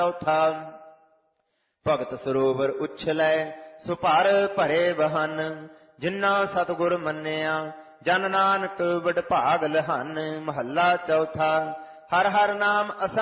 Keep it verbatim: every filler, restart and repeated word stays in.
ਚੌਥਾ ਭਗਤ ਸਰੋਵਰ ਉਛਲੈ ਸੋ ਭਰ ਭਰੇ ਬਹਨ, ਜਿਨ੍ਹਾਂ ਸਤਿਗੁਰ ਮੰਨਿਆ ਜਨ ਨਾਨਕ ਵਡਭਾਗ ਲਹਨ। ਮਹੱਲਾ ਚੌਥਾ। ਹਰ ਹਰ ਨਾਮ ਅਸੰਖ